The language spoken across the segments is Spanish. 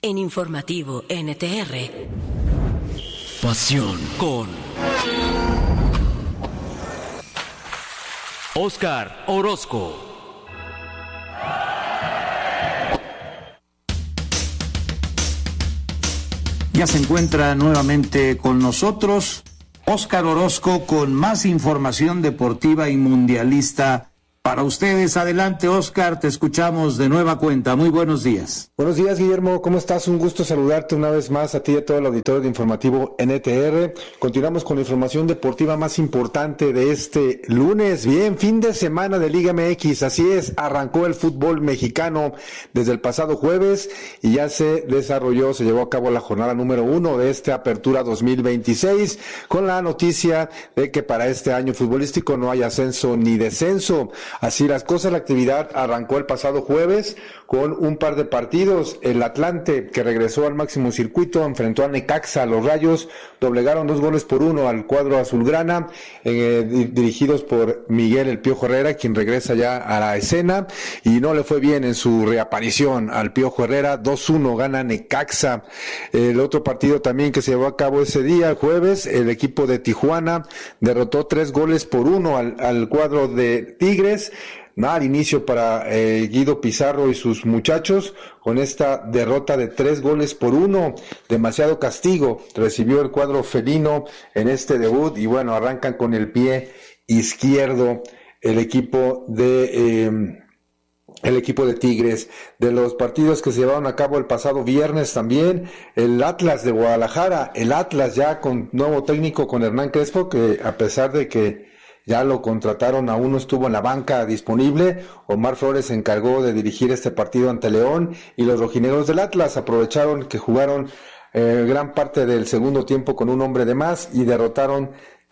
En Informativo NTR. Pasión con Óscar Orozco. Ya se encuentra nuevamente con nosotros Óscar Orozco con más información deportiva y mundialista para ustedes. Adelante, Óscar, te escuchamos de nueva cuenta. Muy buenos días. Buenos días, Guillermo. ¿Cómo estás? Un gusto saludarte una vez más a ti y a todo el auditorio de Informativo NTR. Continuamos con la información deportiva más importante de este lunes. Bien, fin de semana de Liga MX. Así es, arrancó el fútbol mexicano desde el pasado jueves y ya se llevó a cabo la jornada número 1 de esta apertura 2026 con la noticia de que para este año futbolístico no hay ascenso ni descenso. Así las cosas, la actividad arrancó el pasado jueves con un par de partidos. El Atlante, que regresó al máximo circuito, enfrentó a Necaxa. Los Rayos doblegaron 2-1 al cuadro azulgrana, dirigidos por Miguel El Piojo Herrera, quien regresa ya a la escena, y no le fue bien en su reaparición al Piojo Herrera. 2-1 gana Necaxa. El otro partido también que se llevó a cabo ese día, el jueves, el equipo de Tijuana derrotó 3-1 al cuadro de Tigres. Mal inicio para Guido Pizarro y sus muchachos con esta derrota de 3-1. Demasiado castigo recibió el cuadro felino en este debut y bueno, arrancan con el pie izquierdo el equipo de Tigres. De los partidos que se llevaron a cabo el pasado viernes también, el Atlas de Guadalajara, el Atlas ya con nuevo técnico, con Hernán Crespo, que a pesar de que ya lo contrataron, aún no estuvo en la banca disponible. Omar Flores se encargó de dirigir este partido ante León y los rojinegros del Atlas aprovecharon que jugaron gran parte del segundo tiempo con un hombre de más y derrotaron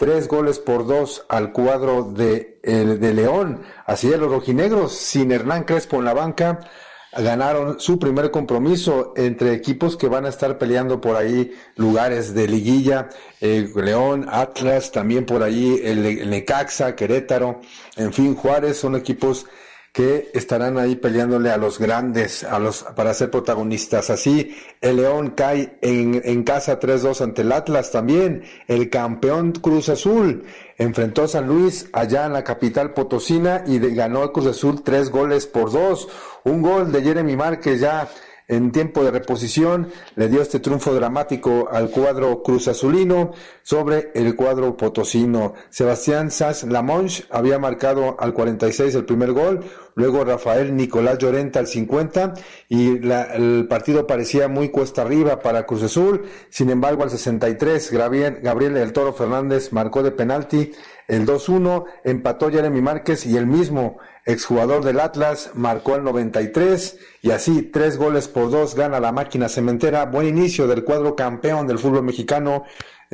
3-2 al cuadro de León. Así es, los rojinegros sin Hernán Crespo en la banca ganaron su primer compromiso entre equipos que van a estar peleando por ahí lugares de liguilla, León, Atlas, también por ahí el Necaxa, Querétaro, en fin, Juárez, son equipos que estarán ahí peleándole a los grandes, para ser protagonistas. Así, el León cae en casa 3-2 ante el Atlas también. El campeón Cruz Azul enfrentó a San Luis allá en la capital potosina y ganó el Cruz Azul 3-2. Un gol de Jeremy Márquez ya en tiempo de reposición le dio este triunfo dramático al cuadro Cruz Azulino sobre el cuadro potosino. Sebastián Saz Lamonch había marcado al 46 el primer gol, luego Rafael Nicolás Llorente al 50 y el partido parecía muy cuesta arriba para Cruz Azul. Sin embargo, al 63 Gabriel El Toro Fernández marcó de penalti el 2-1, empató Jeremy Márquez y el mismo exjugador del Atlas marcó el 93 y así 3-2 gana la máquina cementera. Buen inicio del cuadro campeón del fútbol mexicano,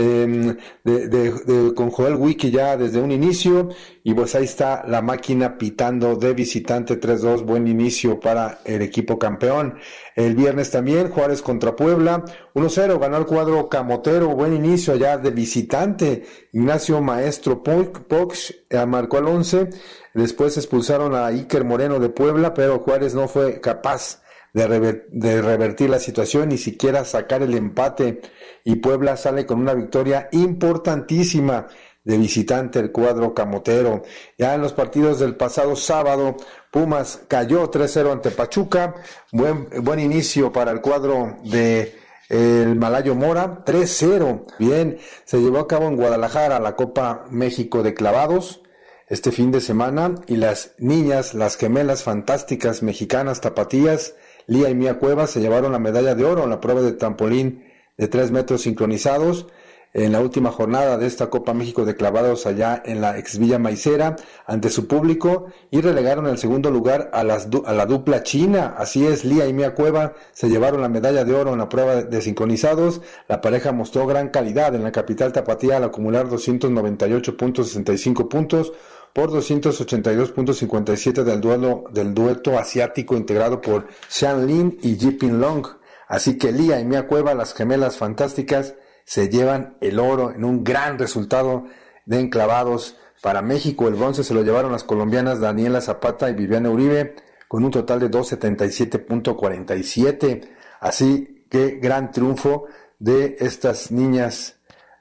con Joel Wiki ya desde un inicio, y pues ahí está la máquina pitando de visitante 3-2, buen inicio para el equipo campeón. El viernes también Juárez contra Puebla, 1-0 ganó el cuadro camotero, buen inicio allá de visitante. Ignacio Maestro Pox marcó al 11, después expulsaron a Iker Moreno de Puebla, pero Juárez no fue capaz de revertir la situación, ni siquiera sacar el empate, y Puebla sale con una victoria importantísima de visitante el cuadro camotero. Ya en los partidos del pasado sábado, Pumas cayó 3-0 ante Pachuca, buen inicio para el cuadro de el Malayo Mora, 3-0. Bien, se llevó a cabo en Guadalajara la Copa México de clavados este fin de semana, y las niñas, las gemelas fantásticas mexicanas tapatías, Lía y Mía Cuevas, se llevaron la medalla de oro en la prueba de trampolín de 3 metros sincronizados en la última jornada de esta Copa México de clavados allá en la ex Villa Maicera ante su público, y relegaron el segundo lugar a la dupla china. Así es, Lía y Mía Cueva se llevaron la medalla de oro en la prueba de sincronizados. La pareja mostró gran calidad en la capital tapatía al acumular 298.65 puntos por 282.57 del dueto asiático integrado por Xian Lin y Jiping Long. Así que Lía y Mía Cueva, las gemelas fantásticas, se llevan el oro en un gran resultado de enclavados para México. El bronce se lo llevaron las colombianas Daniela Zapata y Viviana Uribe con un total de 277.47. Así qué gran triunfo de estas niñas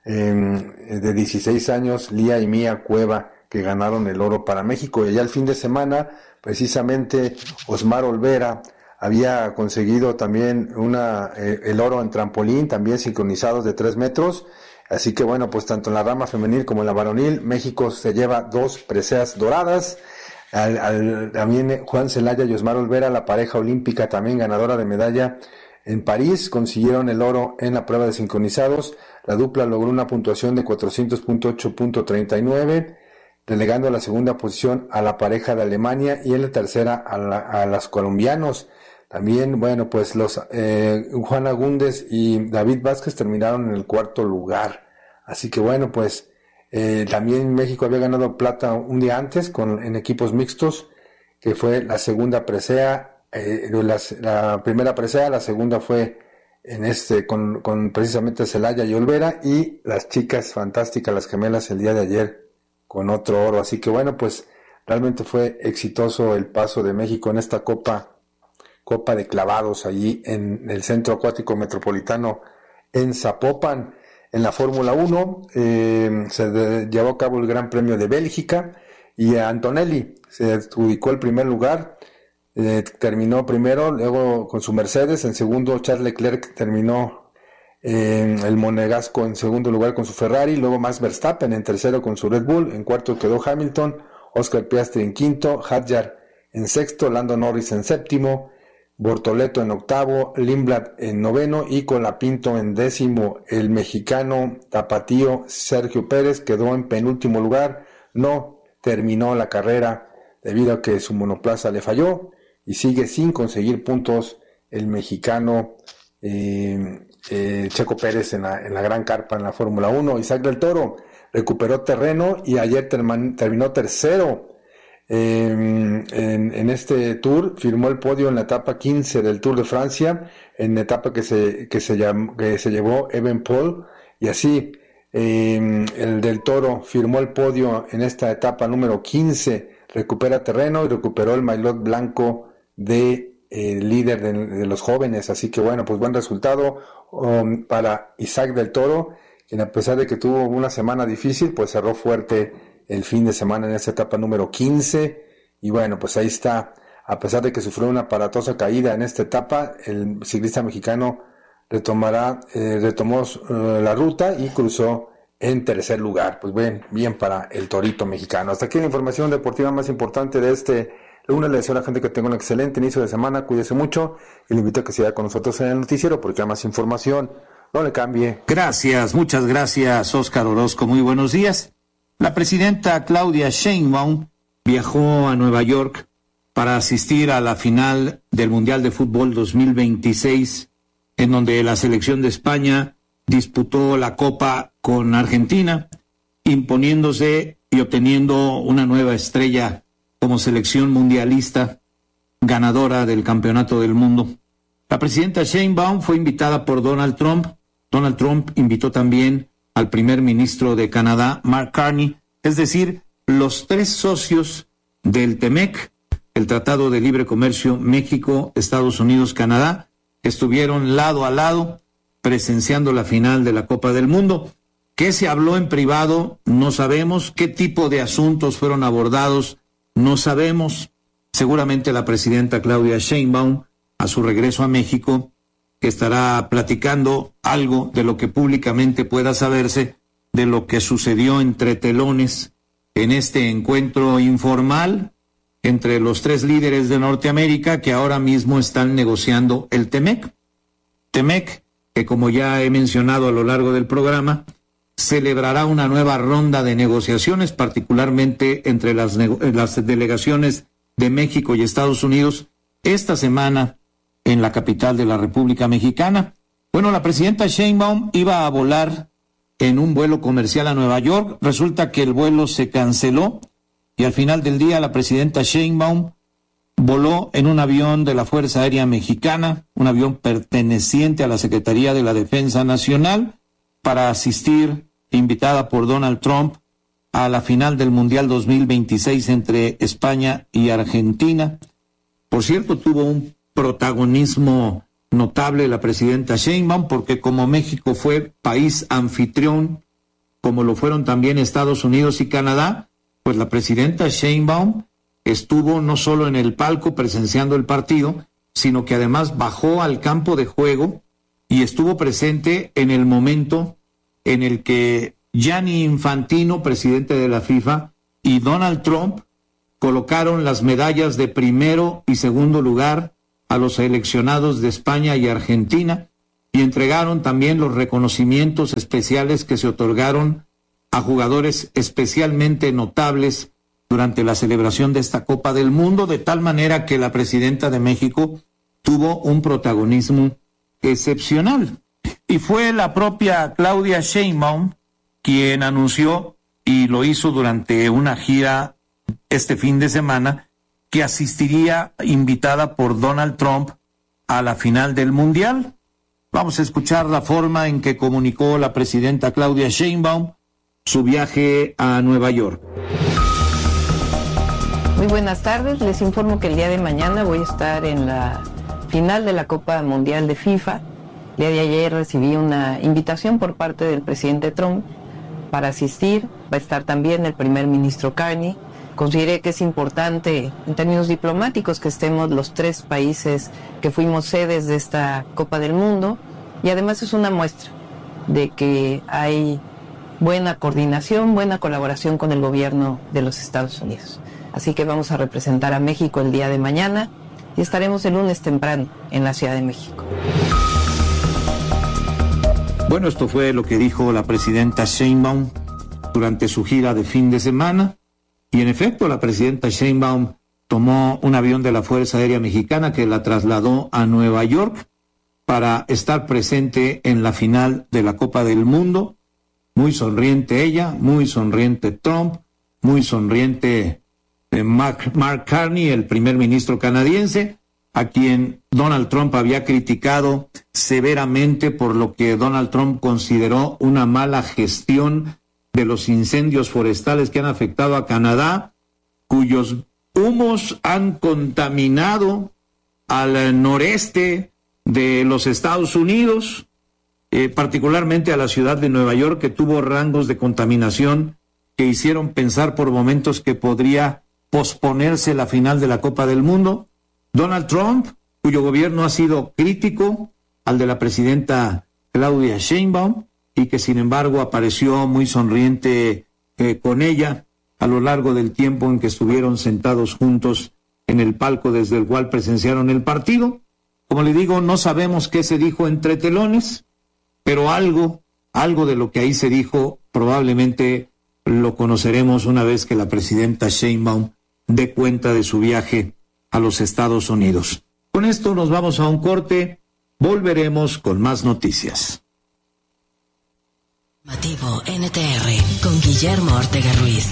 de 16 años, Lía y Mía Cueva, que ganaron el oro para México. Y ya el fin de semana, precisamente, Osmar Olvera había conseguido también el oro en trampolín, también sincronizados de 3 metros. Así que bueno, pues tanto en la rama femenil como en la varonil, México se lleva 2 preseas doradas. También Juan Celaya y Osmar Olvera, la pareja olímpica también ganadora de medalla en París, consiguieron el oro en la prueba de sincronizados. La dupla logró una puntuación de 400.8.39, relegando a la segunda posición a la pareja de Alemania y en la tercera a los colombianos. También, bueno, pues los Juan Agúndez y David Vázquez terminaron en el 4º lugar. Así que bueno, pues también México había ganado plata un día antes en equipos mixtos, que fue la segunda presea. La primera presea, la segunda fue con precisamente Celaya y Olvera, y las chicas fantásticas, las gemelas, el día de ayer con otro oro. Así que bueno, pues realmente fue exitoso el paso de México en esta Copa de Clavados allí en el Centro Acuático Metropolitano en Zapopan. En la Fórmula 1 se llevó a cabo el Gran Premio de Bélgica y Antonelli se adjudicó el primer lugar. Terminó primero, luego con su Mercedes. En segundo, Charles Leclerc terminó el monegasco en segundo lugar con su Ferrari. Luego Max Verstappen en tercero con su Red Bull. En cuarto quedó Hamilton, Oscar Piastri en quinto, Hadjar en sexto, Lando Norris en séptimo, Bortoleto en octavo, Lindblad en noveno y Colapinto en décimo. El mexicano tapatío Sergio Pérez quedó en penúltimo lugar. No terminó la carrera debido a que su monoplaza le falló, y sigue sin conseguir puntos el mexicano Checo Pérez en la gran carpa en la Fórmula 1. Isaac del Toro recuperó terreno y ayer terminó tercero en este Tour. Firmó el podio en la etapa 15 del Tour de Francia, en la etapa que se llevó Evenepoel, y así el del Toro firmó el podio en esta etapa número 15, recupera terreno y recuperó el maillot blanco de líder de los jóvenes. Así que bueno, pues buen resultado para Isaac del Toro, quien a pesar de que tuvo una semana difícil, pues cerró fuerte el fin de semana en esta etapa número 15. Y bueno, pues ahí está, a pesar de que sufrió una aparatosa caída en esta etapa, el ciclista mexicano retomó la ruta y cruzó en tercer lugar. Pues bien para el torito mexicano. Hasta aquí la información deportiva más importante de este lunes. Le deseo a la gente que tenga un excelente inicio de semana, cuídese mucho y le invito a que siga con nosotros en el noticiero porque hay más información. No le cambie. Gracias, muchas gracias, Óscar Orozco. Muy buenos días. La presidenta Claudia Sheinbaum viajó a Nueva York para asistir a la final del Mundial de Fútbol 2026, en donde la selección de España disputó la Copa con Argentina, imponiéndose y obteniendo una nueva estrella como selección mundialista ganadora del Campeonato del Mundo. La presidenta Sheinbaum fue invitada por Donald Trump. Donald Trump invitó también al primer ministro de Canadá, Mark Carney, es decir, los 3 socios del TEMEC, el Tratado de Libre Comercio México, Estados Unidos, Canadá, que estuvieron lado a lado presenciando la final de la Copa del Mundo. ¿Qué se habló en privado? No sabemos. ¿Qué tipo de asuntos fueron abordados? No sabemos. Seguramente la presidenta Claudia Sheinbaum, a su regreso a México, que estará platicando algo de lo que públicamente pueda saberse de lo que sucedió entre telones en este encuentro informal entre los 3 líderes de Norteamérica que ahora mismo están negociando el TEMEC. TEMEC, que como ya he mencionado a lo largo del programa, celebrará una nueva ronda de negociaciones, particularmente entre las delegaciones de México y Estados Unidos, esta semana en la capital de la República Mexicana. Bueno, la presidenta Sheinbaum iba a volar en un vuelo comercial a Nueva York. Resulta que el vuelo se canceló y al final del día la presidenta Sheinbaum voló en un avión de la Fuerza Aérea Mexicana, un avión perteneciente a la Secretaría de la Defensa Nacional, para asistir, invitada por Donald Trump, a la final del Mundial 2026 entre España y Argentina. Por cierto, tuvo un protagonismo notable la presidenta Sheinbaum, porque como México fue país anfitrión, como lo fueron también Estados Unidos y Canadá, pues la presidenta Sheinbaum estuvo no solo en el palco presenciando el partido, sino que además bajó al campo de juego y estuvo presente en el momento en el que Gianni Infantino, presidente de la FIFA, y Donald Trump colocaron las medallas de primero y segundo lugar a los seleccionados de España y Argentina, y entregaron también los reconocimientos especiales que se otorgaron a jugadores especialmente notables durante la celebración de esta Copa del Mundo, de tal manera que la presidenta de México tuvo un protagonismo excepcional. Y fue la propia Claudia Sheinbaum quien anunció, y lo hizo durante una gira este fin de semana, que asistiría invitada por Donald Trump a la final del Mundial. Vamos a escuchar la forma en que comunicó la presidenta Claudia Sheinbaum su viaje a Nueva York. Muy buenas tardes, les informo que el día de mañana voy a estar en la final de la Copa Mundial de FIFA. El día de ayer recibí una invitación por parte del presidente Trump para asistir. Va a estar también el primer ministro Carney. Consideré que es importante en términos diplomáticos que estemos los tres países que fuimos sedes de esta Copa del Mundo, y además es una muestra de que hay buena coordinación, buena colaboración con el gobierno de los Estados Unidos. Así que vamos a representar a México el día de mañana y estaremos el lunes temprano en la Ciudad de México. Bueno, esto fue lo que dijo la presidenta Sheinbaum durante su gira de fin de semana, y en efecto la presidenta Sheinbaum tomó un avión de la Fuerza Aérea Mexicana que la trasladó a Nueva York para estar presente en la final de la Copa del Mundo. Muy sonriente ella, muy sonriente Trump, muy sonriente Mark Carney, el primer ministro canadiense, a quien Donald Trump había criticado severamente por lo que Donald Trump consideró una mala gestión de los incendios forestales que han afectado a Canadá, cuyos humos han contaminado al noreste de los Estados Unidos, particularmente a la ciudad de Nueva York, que tuvo rangos de contaminación que hicieron pensar por momentos que podría posponerse la final de la Copa del Mundo. Donald Trump, cuyo gobierno ha sido crítico al de la presidenta Claudia Sheinbaum, y que sin embargo apareció muy sonriente con ella a lo largo del tiempo en que estuvieron sentados juntos en el palco desde el cual presenciaron el partido. Como le digo, no sabemos qué se dijo entre telones, pero algo de lo que ahí se dijo probablemente lo conoceremos una vez que la presidenta Sheinbaum dé cuenta de su viaje a los Estados Unidos. Con esto nos vamos a un corte, volveremos con más noticias. Informativo NTR con Guillermo Ortega Ruiz.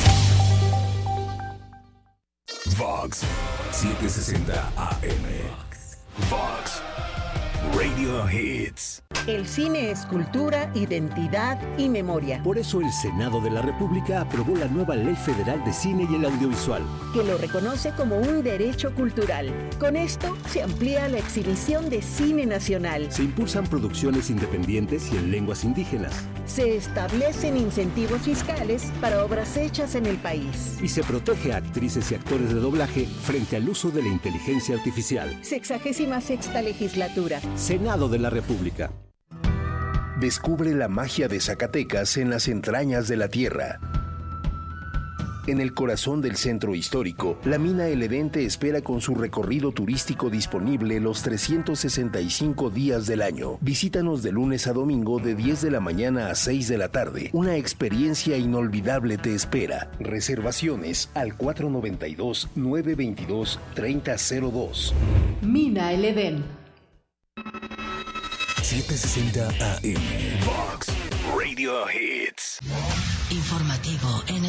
Vox 760 AM. Vox Radio Hits. El cine es cultura, identidad y memoria. Por eso el Senado de la República aprobó la nueva Ley Federal de Cine y el Audiovisual, que lo reconoce como un derecho cultural. Con esto se amplía la exhibición de cine nacional. se impulsan producciones independientes y en lenguas indígenas, Se establecen incentivos fiscales para obras hechas en el país. y se protege a actrices y actores de doblaje frente al uso de la inteligencia artificial. 66ª legislatura. Senado de la República. Descubre la magia de Zacatecas en las entrañas de la tierra. En el corazón del centro histórico, la mina El Edén te espera con su recorrido turístico disponible los 365 días del año. Visítanos de lunes a domingo de 10 de la mañana a 6 de la tarde. Una experiencia inolvidable te espera. Reservaciones al 492-922-3002. Mina El Edén. 760 AM. Vox Radio Hits. Informativo NTR.